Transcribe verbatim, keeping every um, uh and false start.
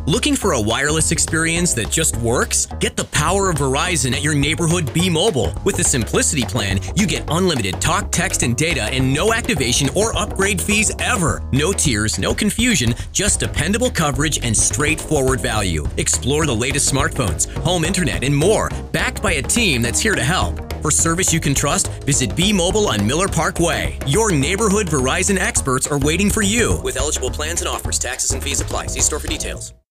Looking for a wireless experience that just works? Get the power of Verizon at your neighborhood B-Mobile. With the Simplicity plan, you get unlimited talk, text, and data and no activation or upgrade fees ever. No tiers, no confusion, just dependable coverage and straightforward value. Explore the latest smartphones, home internet, and more, backed by a team that's here to help. For service you can trust, visit B-Mobile on Miller Park Way. Your neighborhood Verizon experts are waiting for you. With eligible plans and offers, taxes and fees apply. See store for details.